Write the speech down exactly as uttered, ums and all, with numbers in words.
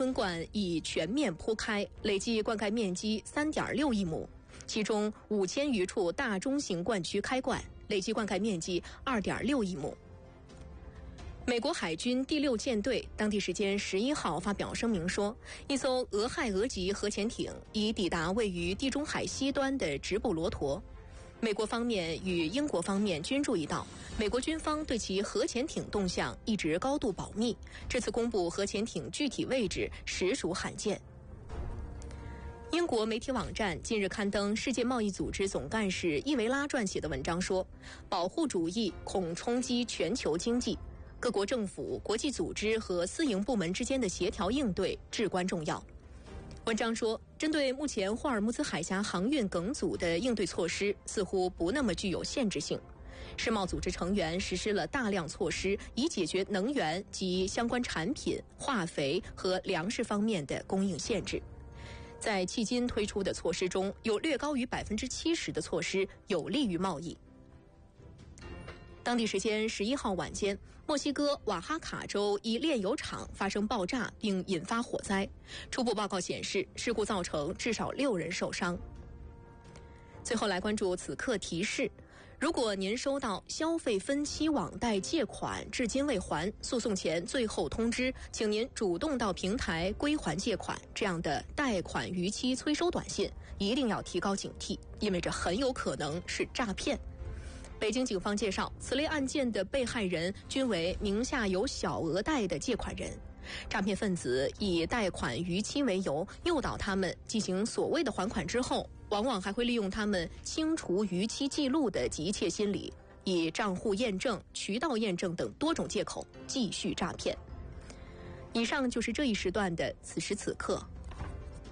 东莞已全面铺开，累计灌溉面积 三点六亿亩，其中五千余处大中型灌区开灌，累计灌溉面积 二点六亿亩。美国海军第六舰队当地时间十一号发表声明说，一艘俄亥俄级核潜艇已抵达位于地中海西端的直布罗陀。美国方面与英国方面均注意到，美国军方对其核潜艇动向一直高度保密，这次公布核潜艇具体位置实属罕见。英国媒体网站近日刊登世界贸易组织总干事伊维拉撰写的文章说，保护主义恐冲击全球经济，各国政府、国际组织和私营部门之间的协调应对至关重要。文章说，针对目前霍尔木兹海峡航运梗阻的应对措施似乎不那么具有限制性。世贸组织成员实施了大量措施，以解决能源及相关产品、化肥和粮食方面的供应限制。在迄今推出的措施中，有略高于 百分之七十 的措施有利于贸易。当地时间十一号晚间，墨西哥瓦哈卡州一炼油厂发生爆炸并引发火灾，初步报告显示，事故造成至少六人受伤。最后来关注此刻提示，如果您收到消费分期网贷借款至今未还，诉讼前最后通知，请您主动到平台归还借款这样的贷款逾期催收短信，一定要提高警惕，因为这很有可能是诈骗。北京警方介绍，此类案件的被害人均为名下有小额贷的借款人。诈骗分子以贷款逾期为由，诱导他们进行所谓的还款之后，往往还会利用他们清除逾期记录的急切心理，以账户验证、渠道验证等多种借口继续诈骗。以上就是这一时段的此时此刻。